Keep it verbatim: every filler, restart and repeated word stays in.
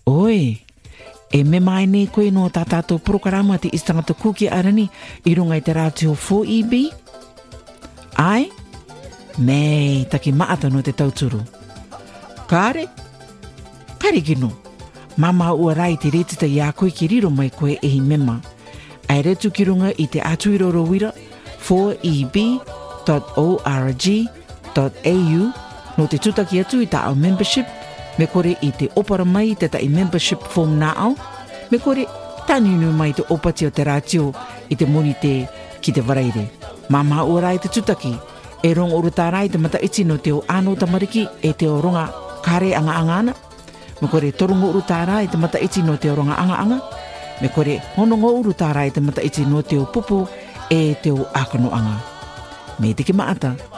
Oi, e me mai nei koe no tātātou programa te istangata kuki arani i runga i te rātio four E B? Ai? Nei, taki maata no te tauturu. Kāre? Kare kino. Mama ua rai te retita i a koe ki riro mai koe e hi mema. Ai retu ki runga i te atuiroro wira four E B dot org dot A U no te tutaki atu i ta au membership me kore i te opara mai te ta i membership form na au me kore taninu mai te opati o te rātio i te moni te ki te waraire. Mama ua rai te tutaki e rongo uru tā rai te mata iti no te o ano tamariki e te o ronga kare anga anga ana. Me kore torongo uru tā rai te mata iti no te o ronga anga anga. Me kore honongo uru tā rai te mata iti no te o pupu e te o akano anga. Me te ki maata.